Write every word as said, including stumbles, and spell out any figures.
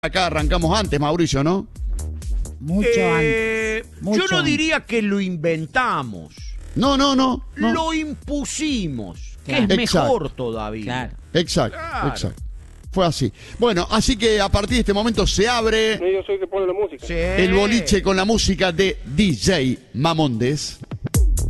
Acá arrancamos antes, Mauricio, ¿no? Mucho Eh, antes. Mucho yo no antes. diría que lo inventamos, No, no, no. no. lo impusimos, Claro. que es Exacto. mejor todavía. Claro. Exacto, Claro. exacto. Fue así. Bueno, así que a partir de este momento se abre No, yo soy el que pone la música. Sí. el boliche con la música de D J Mamondes.